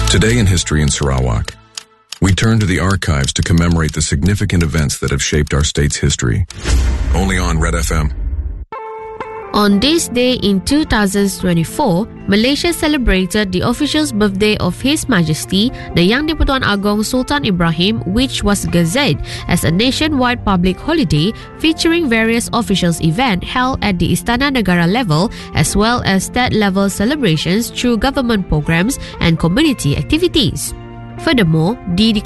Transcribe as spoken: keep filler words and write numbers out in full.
Today in History in Sarawak, we turn to the archives to commemorate the significant events that have shaped our state's history. Only on Red F M. On this day in two thousand twenty-four, Malaysia celebrated the official birthday of His Majesty, the Yang di-Pertuan Agong Sultan Ibrahim, which was gazetted as a nationwide public holiday featuring various officials events held at the Istana Negara level as well as state-level celebrations through government programs and community activities. Furthermore, the